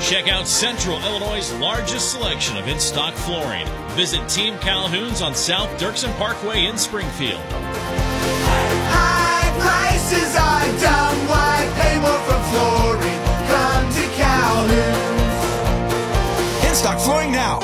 Check out Central Illinois' largest selection of in-stock flooring. Visit Team Calhoun's on South Dirksen Parkway in Springfield. High prices are dumb. Why pay more for flooring? Come to Calhoun's. In-stock flooring now.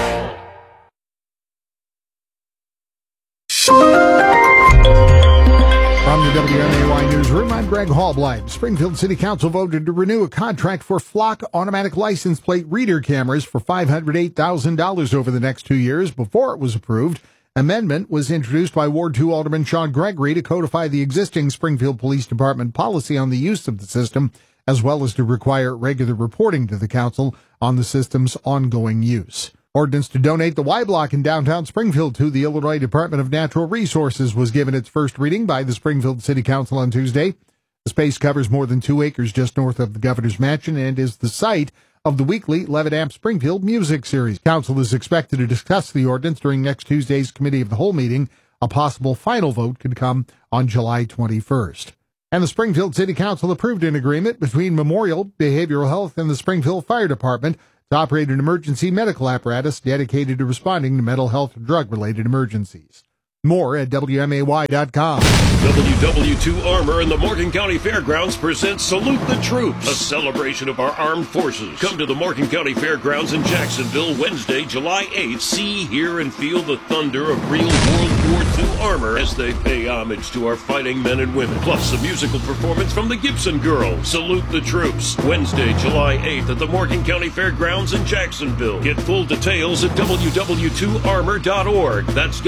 From the WMAY Newsroom, I'm Greg Hallblight. Springfield City Council voted to renew a contract for Flock automatic license plate reader cameras for $508,000 over the next 2 years. Before it was approved, amendment was introduced by Ward 2 Alderman Sean Gregory to codify the existing Springfield Police Department policy on the use of the system, as well as to require regular reporting to the council on the system's ongoing use. Ordinance to donate the Y Block in downtown Springfield to the Illinois Department of Natural Resources was given its first reading by the Springfield City Council on Tuesday. The space covers more than 2 acres just north of the Governor's Mansion and is the site of the weekly Levitt Amp Springfield music series. Council is expected to discuss the ordinance during next Tuesday's Committee of the Whole meeting. A possible final vote could come on July 21st. And the Springfield City Council approved an agreement between Memorial Behavioral Health and the Springfield Fire Department to operate an emergency medical apparatus dedicated to responding to mental health and drug-related emergencies. More at WMAY.com. WW2 Armor and the Morgan County Fairgrounds presents Salute the Troops, a celebration of our armed forces. Come to the Morgan County Fairgrounds in Jacksonville Wednesday, July 8th. See, hear, and feel the thunder of real World War II armor as they pay homage to our fighting men and women. Plus a musical performance from the Gibson Girls. Salute the Troops, Wednesday, July 8th at the Morgan County Fairgrounds in Jacksonville. Get full details at WW2Armor.org. That's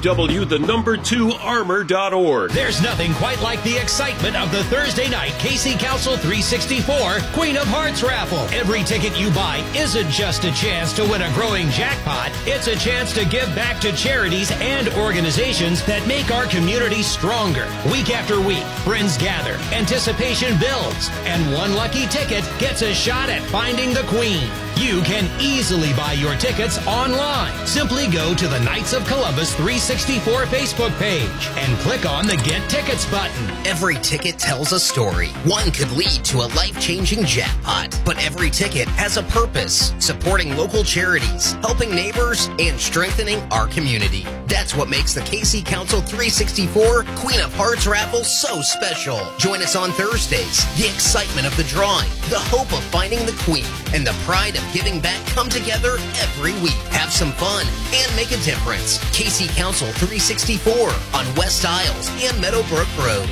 WW2Armor.org. There's nothing quite like the excitement of the Thursday night KC Council 364 Queen of Hearts raffle. Every ticket you buy isn't just a chance to win a growing jackpot. It's a chance to give back to charities and organizations that make our community stronger. Week after week, friends gather, anticipation builds, and one lucky ticket gets a shot at finding the Queen. You can easily buy your tickets online. Simply go to the Knights of Columbus 364 Facebook page and click on the Get Tickets button. Every ticket tells a story. One could lead to a life-changing jackpot, but every ticket has a purpose, supporting local charities, helping neighbors, and strengthening our community. That's what makes the KC Council 364 Queen of Hearts raffle so special. Join us on Thursdays. The excitement of the drawing, the hope of finding the Queen, and the pride of giving back come together every week. Have some fun and make a difference. KC Council 364 on West Isles and Meadowbrook Road.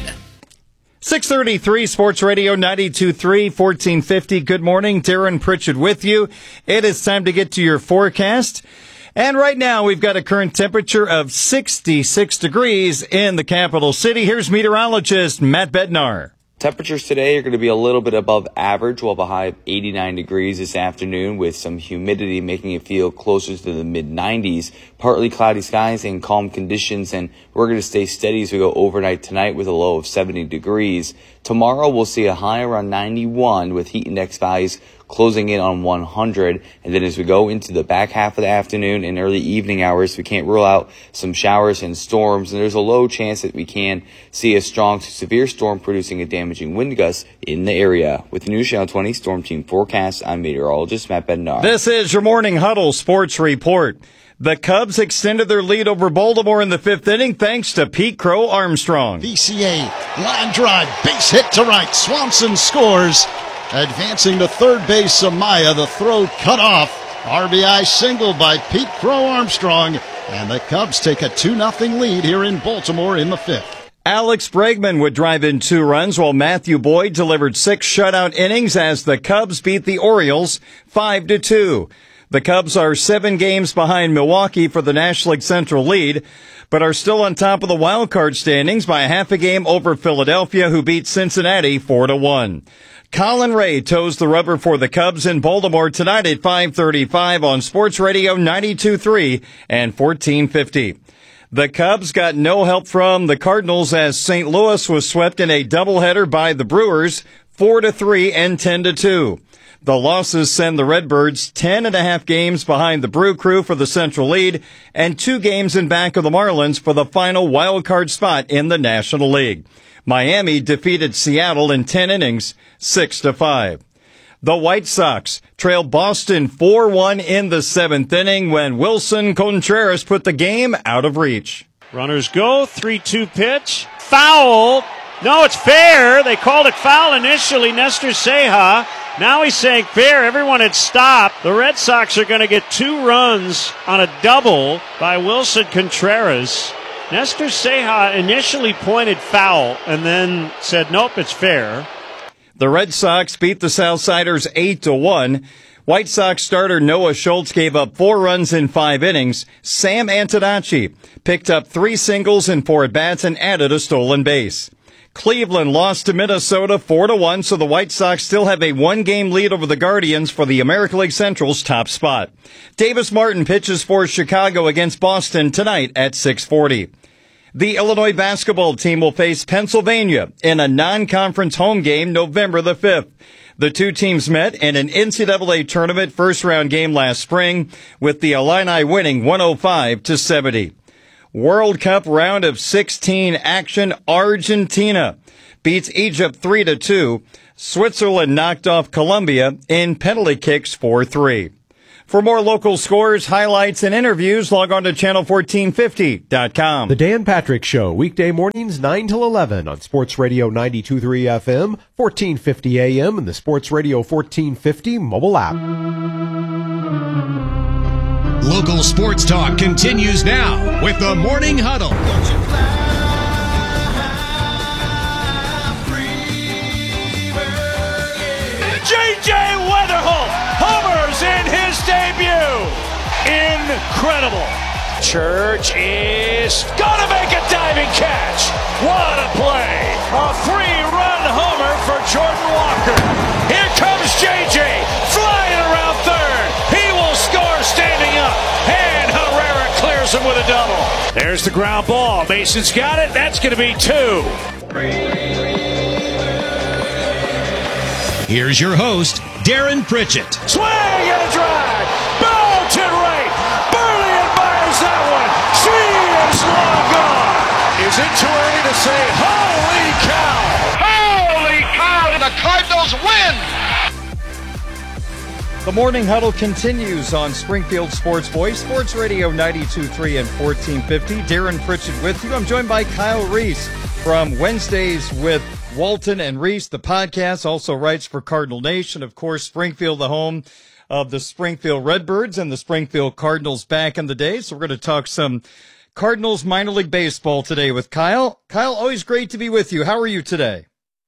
633 Sports Radio 92.3, 1450. Good morning. Darren Pritchett with you. It is time to get to your forecast. And right now we've got a current temperature of 66 degrees in the capital city. Here's meteorologist Matt Bednar. Temperatures today are going to be a little bit above average. We'll have a high of 89 degrees this afternoon with some humidity making it feel closer to the mid-90s. Partly cloudy skies and calm conditions, and we're going to stay steady as we go overnight tonight with a low of 70 degrees. Tomorrow we'll see a high around 91 with heat index values closing in on 100. And then as we go into the back half of the afternoon and early evening hours, we can't rule out some showers and storms. And there's a low chance that we can see a strong to severe storm producing a damaging wind gust in the area. With the News Channel 20 Storm Team Forecast, I'm meteorologist Matt Bednar. This is your Morning Huddle Sports Report. The Cubs extended their lead over Baltimore in the fifth inning thanks to Pete Crow Armstrong. VCA, line drive, base hit to right. Swanson scores. Advancing to third base, Amaya. The throw cut off. RBI single by Pete Crow Armstrong. And the Cubs take a 2-0 lead here in Baltimore in the fifth. Alex Bregman would drive in 2 runs while Matthew Boyd delivered 6 shutout innings as the Cubs beat the Orioles 5-2. The Cubs are 7 games behind Milwaukee for the National League Central lead, but are still on top of the wild card standings by a half a game over Philadelphia, who beat Cincinnati 4-1. Colin Ray toes the rubber for the Cubs in Baltimore tonight at 5:35 on Sports Radio 92.3 and 1450. The Cubs got no help from the Cardinals as St. Louis was swept in a doubleheader by the Brewers 4-3 and 10-2. The losses send the Redbirds 10.5 games behind the Brew Crew for the Central lead and 2 games in back of the Marlins for the final wild card spot in the National League. Miami defeated Seattle in 10 innings, 6-5. The White Sox trailed Boston 4-1 in the 7th inning when Wilson Contreras put the game out of reach. Runners go, 3-2 pitch, foul. No, it's fair. They called it foul initially, Nestor Ceja. Now he's saying fair. Everyone had stopped. The Red Sox are going to get 2 runs on a double by Wilson Contreras. Nestor Ceja initially pointed foul and then said, nope, it's fair. The Red Sox beat the Southsiders 8-1. White Sox starter Noah Schultz gave up 4 runs in 5 innings. Sam Antonacci picked up 3 singles in 4 at-bats and added a stolen base. Cleveland lost to Minnesota 4-1, so the White Sox still have a 1-game lead over the Guardians for the American League Central's top spot. Davis Martin pitches for Chicago against Boston tonight at 6:40. The Illinois basketball team will face Pennsylvania in a non-conference home game November the 5th. The 2 teams met in an NCAA tournament first-round game last spring, with the Illini winning 105-70. World Cup round of 16 action. Argentina beats Egypt 3-2. Switzerland knocked off Colombia in penalty kicks 4-3. For more local scores, highlights, and interviews, log on to channel1450.com. The Dan Patrick Show, weekday mornings 9 till 11 on Sports Radio 92.3 FM, 1450 AM, and the Sports Radio 1450 mobile app. Local sports talk continues now with the Morning Huddle. J.J. Weatherholt homers in his debut. Incredible. Church is gonna make a diving catch. What a play. A 3-run homer for Jordan Walker. Here comes J.J. flying around third. He will score standing up. And Herrera clears him with a double. There's the ground ball. Mason's got it. That's going to be 2. Here's your host, Darren Pritchett. Swing and a drive. Belted right. Burley admires that one. She is long gone. Is it too early to say, holy cow? Holy cow, and the Cardinals win. The Morning Huddle continues on Springfield Sports Voice, Sports Radio 92.3 and 1450. Darren Pritchett with you. I'm joined by Kyle Reese from Wednesdays with Walton and Reese. The podcast also writes for Cardinal Nation. Of course, Springfield, the home of the Springfield Redbirds and the Springfield Cardinals back in the day. So we're going to talk some Cardinals minor league baseball today with Kyle. Kyle, always great to be with you. How are you today?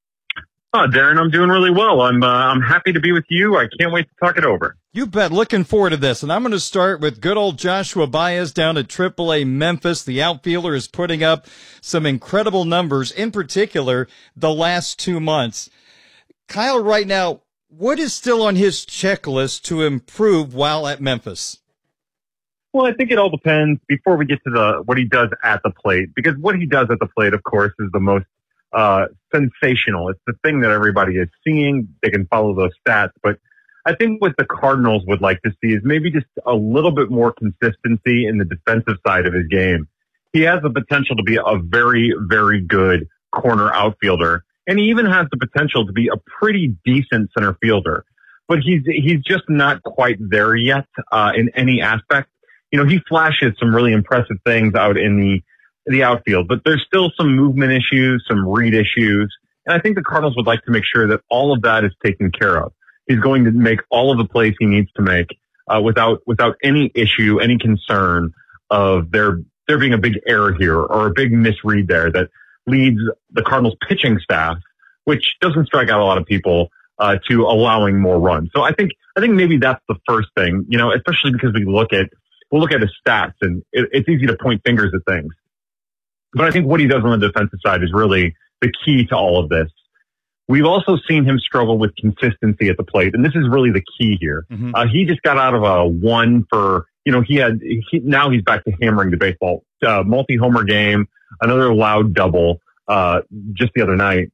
Oh, Darren, I'm doing really well. I'm happy to be with you. I can't wait to talk it over. You bet. Looking forward to this. And I'm going to start with good old Joshua Baez down at AAA Memphis. The outfielder is putting up some incredible numbers, in particular the last 2 months. Kyle, right now, what is still on his checklist to improve while at Memphis? Well, I think it all depends before we get to what he does at the plate, because what he does at the plate, of course, is the most sensational. It's the thing that everybody is seeing. They can follow those stats. But I think what the Cardinals would like to see is maybe just a little bit more consistency in the defensive side of his game. He has the potential to be a very, very good corner outfielder. And he even has the potential to be a pretty decent center fielder. But he's just not quite there yet in any aspect. You know, he flashes some really impressive things out in the outfield, but there's still some movement issues, some read issues. And I think the Cardinals would like to make sure that all of that is taken care of. He's going to make all of the plays he needs to make without any issue, any concern of there being a big error here or a big misread there that leads the Cardinals pitching staff, which doesn't strike out a lot of people, to allowing more runs. So I think maybe that's the first thing, you know, especially because we'll look at his stats and it's easy to point fingers at things. But I think what he does on the defensive side is really the key to all of this. We've also seen him struggle with consistency at the plate, and this is really the key here. Mm-hmm. He just got out of a 1 for, you know, now he's back to hammering the baseball. Multi-homer game, another loud double just the other night.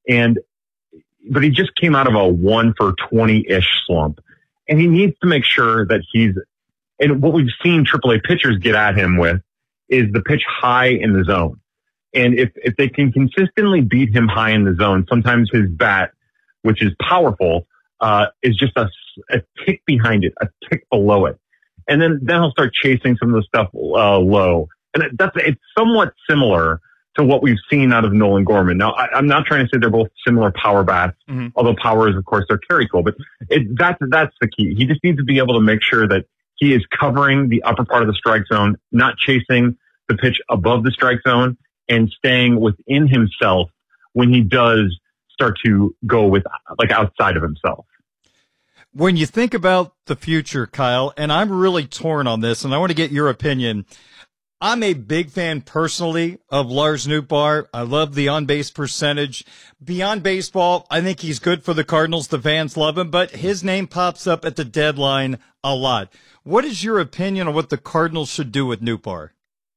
But he just came out of a 1 for 20-ish slump. And he needs to make sure that and what we've seen AAA pitchers get at him with is the pitch high in the zone. And if they can consistently beat him high in the zone, sometimes his bat, which is powerful, is just a tick behind it, a tick below it. And then he'll start chasing some of the stuff low. And it's somewhat similar to what we've seen out of Nolan Gorman. Now, I'm not trying to say they're both similar power bats, although power is, of course, their carry tool. But that's the key. He just needs to be able to make sure that he is covering the upper part of the strike zone, not chasing the pitch above the strike zone, and staying within himself when he does start to go with outside of himself. When you think about the future, Kyle, and I'm really torn on this, and I want to get your opinion. I'm a big fan personally of Lars Nootbaar. I love the on-base percentage. Beyond baseball, I think he's good for the Cardinals. The fans love him, but his name pops up at the deadline a lot. What is your opinion on what the Cardinals should do with Nootbaar?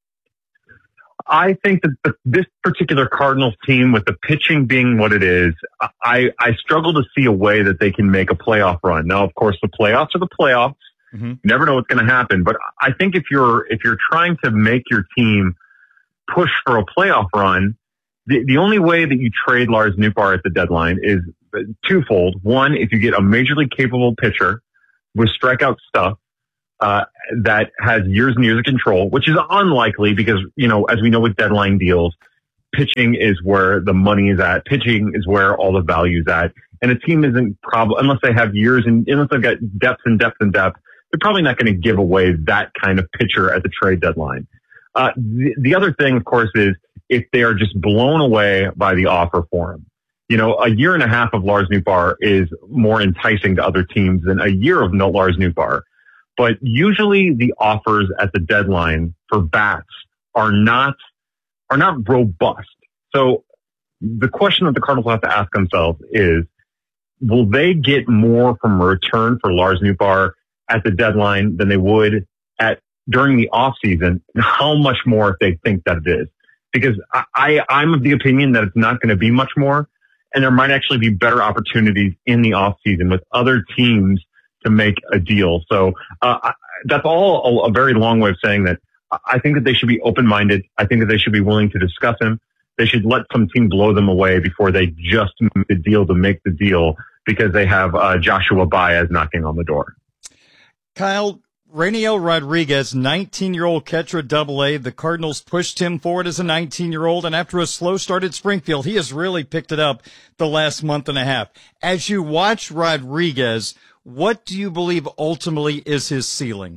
I think that this particular Cardinals team, with the pitching being what it is, I struggle to see a way that they can make a playoff run. Now, of course, the playoffs are the playoffs. You never know what's going to happen. But I think if you're trying to make your team push for a playoff run, the only way that you trade Lars Nootbaar at the deadline is twofold. One, if you get a majorly capable pitcher with strikeout stuff, that has years and years of control, which is unlikely because, as we know with deadline deals, pitching is where the money is at. Pitching is where all the value is at. And a team isn't probably, unless they have years and unless they've got depth and depth and depth, they're probably not going to give away that kind of pitcher at the trade deadline. The other thing, of course, is if they are just blown away by the offer for him. A year and a half of Lars Nootbaar is more enticing to other teams than a year of Lars Nootbaar. But usually the offers at the deadline for bats are not robust. So the question that the Cardinals have to ask themselves is, will they get more from a return for Lars Nootbaar at the deadline than they would during the off season? And how much more if they think that it is? Because I'm of the opinion that it's not going to be much more, and there might actually be better opportunities in the off season with other teams to make a deal. So that's all a very long way of saying that I think that they should be open-minded. I think that they should be willing to discuss him. They should let some team blow them away before they just make the deal to make the deal because they have Joshua Baez knocking on the door. Kyle, Rainiel Rodriguez, 19-year-old catcher at AA. The Cardinals pushed him forward as a 19-year-old, and after a slow start at Springfield, he has really picked it up the last month and a half. As you watch Rodriguez, what do you believe ultimately is his ceiling?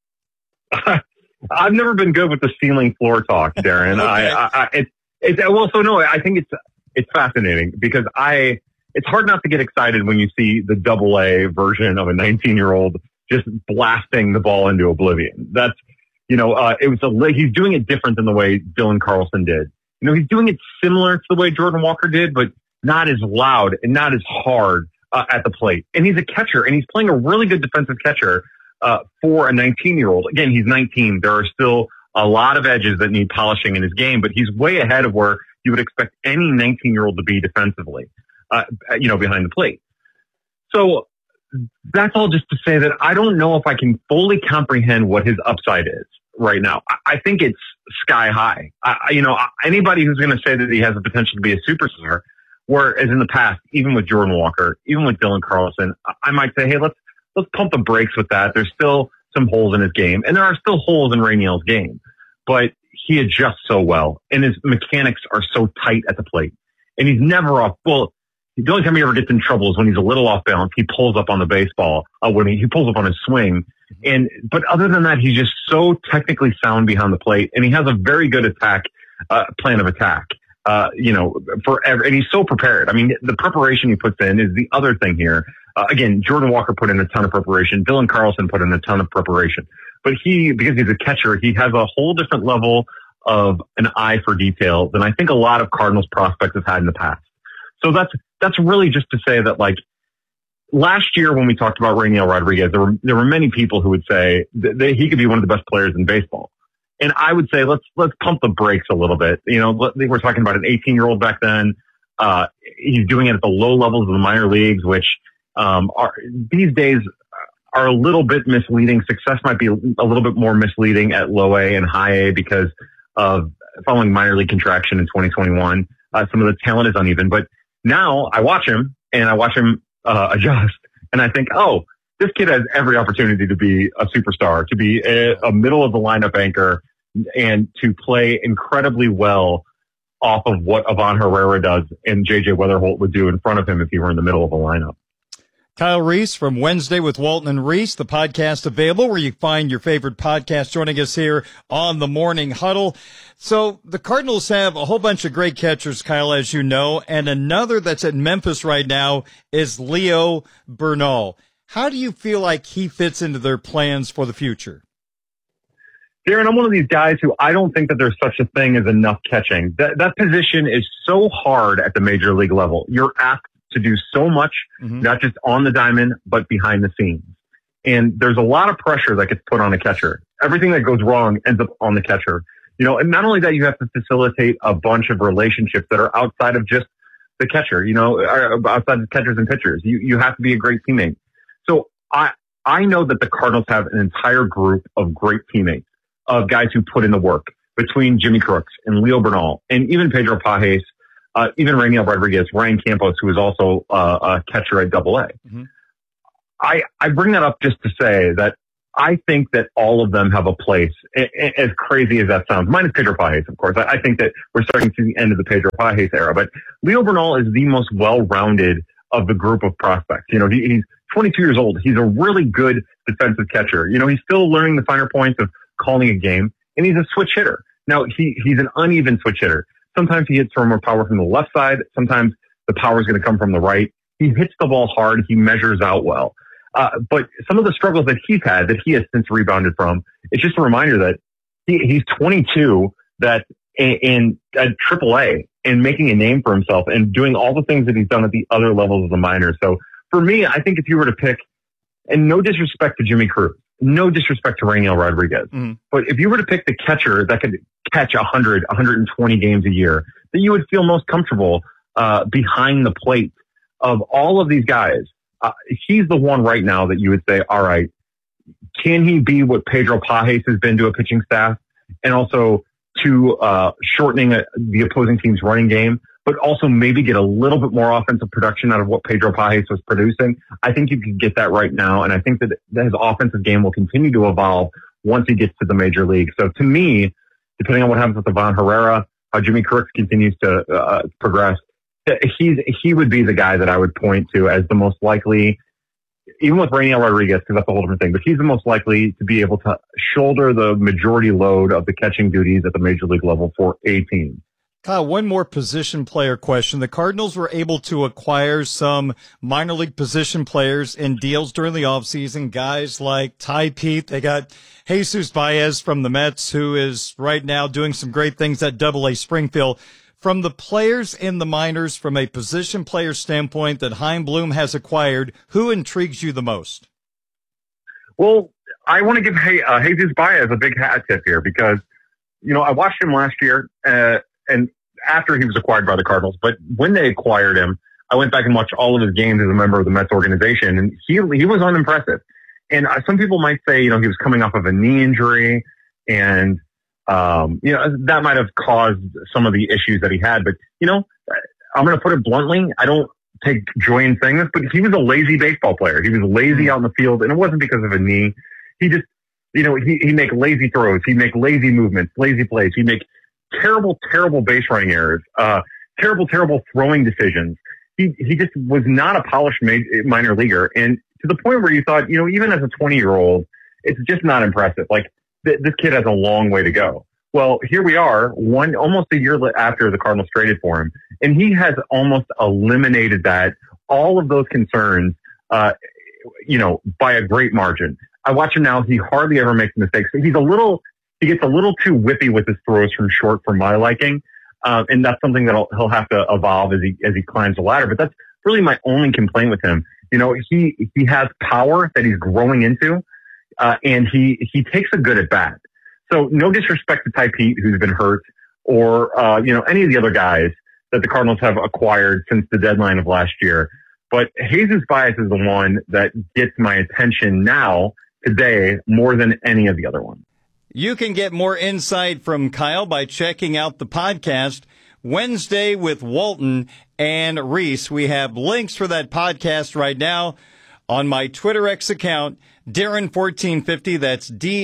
I've never been good with the ceiling floor talk, Darren. Okay. I think it's fascinating because it's hard not to get excited when you see the AA version of a 19-year-old just blasting the ball into oblivion. That's, he's doing it different than the way Dylan Carlson did. He's doing it similar to the way Jordan Walker did, but not as loud and not as hard at the plate. And he's a catcher, and he's playing a really good defensive catcher for a 19-year-old. Again, he's 19. There are still a lot of edges that need polishing in his game, but he's way ahead of where you would expect any 19-year-old to be defensively, behind the plate. So that's all just to say that I don't know if I can fully comprehend what his upside is right now. I think it's sky high. Anybody who's going to say that he has the potential to be a superstar, whereas in the past, even with Jordan Walker, even with Dylan Carlson, I might say, hey, let's pump the brakes with that. There's still some holes in his game, and there are still holes in Rainiel's game, but he adjusts so well, and his mechanics are so tight at the plate, and he's never off. Well, the only time he ever gets in trouble is when he's a little off balance. He pulls up on the baseball when he pulls up on his swing, but other than that, he's just so technically sound behind the plate, and he has a very good plan of attack. And he's so prepared. I mean, the preparation he puts in is the other thing here. Again, Jordan Walker put in a ton of preparation. Dylan Carlson put in a ton of preparation. But because he's a catcher, he has a whole different level of an eye for detail than I think a lot of Cardinals prospects have had in the past. So that's really just to say that, like, last year when we talked about Rainiel Rodriguez, there were many people who would say that he could be one of the best players in baseball. And I would say, let's pump the brakes a little bit. We're talking about an 18-year-old back then. He's doing it at the low levels of the minor leagues, which these days are a little bit misleading. Success might be a little bit more misleading at low A and high A because of following minor league contraction in 2021. Some of the talent is uneven, but now I watch him adjust, And I think, oh, this kid has every opportunity to be a superstar, to be a middle of the lineup anchor, and to play incredibly well off of what Ivan Herrera does and J.J. Weatherholt would do in front of him if he were in the middle of a lineup. Kyle Reese from Wednesday with Walton and Reese, the podcast available where you find your favorite podcast, joining us here on the Morning Huddle. So the Cardinals have a whole bunch of great catchers, Kyle, as you know, and another that's at Memphis right now is Leo Bernal. How do you feel like he fits into their plans for the future? Darren, I'm one of these guys who I don't think that there's such a thing as enough catching. That position is so hard at the major league level. You're asked to do so much, not just on the diamond, but behind the scenes. And there's a lot of pressure that gets put on a catcher. Everything that goes wrong ends up on the catcher. You know, and not only that, you have to facilitate a bunch of relationships that are outside of just the catcher, you know, outside of catchers and pitchers. You have to be a great teammate. So I know that the Cardinals have an entire group of great teammates, of guys who put in the work, between Jimmy Crooks and Leo Bernal and even Pedro Pages, even Raniel Rodriguez, Ryan Campos, who is also a catcher at Double-A. I bring that up just to say that I think that all of them have a place, as crazy as that sounds, minus Pedro Pages, of course. I think that we're starting to see the end of the Pedro Pages era, but Leo Bernal is the most well-rounded of the group of prospects. You know, he's 22 years old. He's a really good defensive catcher. You know, he's still learning the finer points of calling a game, and he's a switch hitter. Now, he's an uneven switch hitter. Sometimes he hits more power from the left side. Sometimes the power is going to come from the right. He hits the ball hard. He measures out well. But some of the struggles that he's had, that he has since rebounded from, it's just a reminder that he's 22, that in AAA, and making a name for himself and doing all the things that he's done at the other levels of the minors. So for me, I think if you were to pick, and no disrespect to Jimmy Cruz, no disrespect to Raniel Rodriguez, but if you were to pick the catcher that could catch 100, 120 games a year, that you would feel most comfortable behind the plate of all of these guys, he's the one right now that you would say, all right, can he be what Pedro Pages has been to a pitching staff, and also to shortening the opposing team's running game, but also maybe get a little bit more offensive production out of what Pedro Pages was producing? I think you can get that right now, and I think that his offensive game will continue to evolve once he gets to the major league. So to me, depending on what happens with Ivan Herrera, how Jimmy Crooks continues to progress, he would be the guy that I would point to as the most likely, even with Raniel Rodriguez, because that's a whole different thing, but he's the most likely to be able to shoulder the majority load of the catching duties at the major league level for a team. Kyle, one more position player question. The Cardinals were able to acquire some minor league position players in deals during the offseason, guys like Ty Pete. They got Jesus Baez from the Mets, who is right now doing some great things at Double-A Springfield. From the players in the minors, from a position player standpoint that Chaim Bloom has acquired, who intrigues you the most? Well, I want to give Jesus Baez a big hat tip here because, you know, I watched him last year, and after he was acquired by the Cardinals, but when they acquired him, I went back and watched all of his games as a member of the Mets organization, and he was unimpressive. And some people might say, you know, he was coming off of a knee injury, and you know, that might have caused some of the issues that he had. But, you know, I'm going to put it bluntly, I don't take joy in saying this, but he was a lazy baseball player. He was lazy out in the field, and it wasn't because of a knee. He just, you know, he'd make lazy throws. He'd make lazy movements, lazy plays. He'd make terrible base running errors, terrible throwing decisions. He just was not a polished minor leaguer. And to the point where you thought, you know, even as a 20-year-old, it's just not impressive. Like, this kid has a long way to go. Well, here we are, almost a year after the Cardinals traded for him, and he has almost eliminated all of those concerns, you know, by a great margin. I watch him now; he hardly ever makes mistakes. He gets a little too whippy with his throws from short for my liking, and that's something that he'll have to evolve as he climbs the ladder. But that's really my only complaint with him. You know, he has power that he's growing into. And he takes a good at bat. So no disrespect to Ty Pete, who's been hurt, or, you know, any of the other guys that the Cardinals have acquired since the deadline of last year. But Jesus Baez is the one that gets my attention now, today, more than any of the other ones. You can get more insight from Kyle by checking out the podcast Wednesday with Walton and Reese. We have links for that podcast right now on my Twitter X account, Darren1450. That's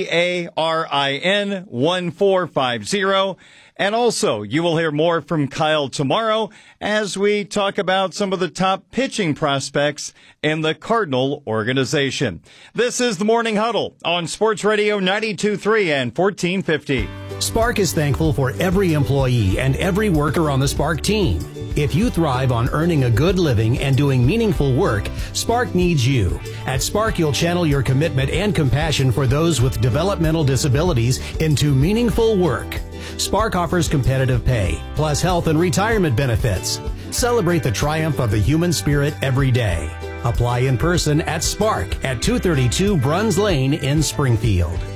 DARIN 1450. And also, you will hear more from Kyle tomorrow as we talk about some of the top pitching prospects in the Cardinal organization. This is the Morning Huddle on Sports Radio 92.3 and 1450. Spark is thankful for every employee and every worker on the Spark team. If you thrive on earning a good living and doing meaningful work, Spark needs you. At Spark, you'll channel your commitment and compassion for those with developmental disabilities into meaningful work. Spark offers competitive pay, plus health and retirement benefits. Celebrate the triumph of the human spirit every day. Apply in person at Spark at 232 Bruns Lane in Springfield.